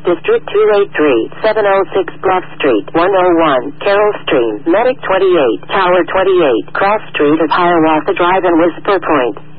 District 283, 706 Bluff Street, 101, Carroll Stream, Medic 28, Tower 28, Cross Street of Hiawatha Drive and Whisper Point.